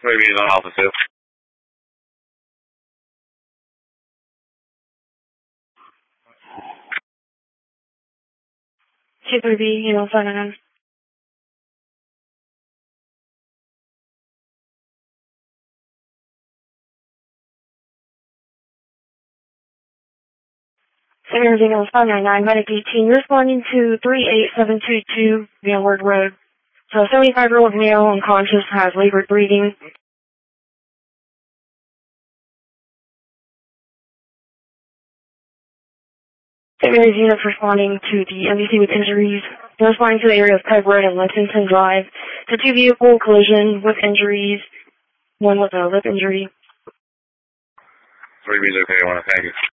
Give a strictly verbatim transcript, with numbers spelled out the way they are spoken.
Maybe he's on Alpha two. two three B, you know, five nine nine. Center Zero five nine nine, Medic eighteen, responding to three eight seven two two, Vanward Road. So a seventy-five-year-old male unconscious has labored breathing. Saint Mary's units responding to the M D C with injuries. They're responding to the area of Pegwood and Lexington Drive. It's a two-vehicle collision with injuries, one with a lip injury. three B's okay, I want to thank you.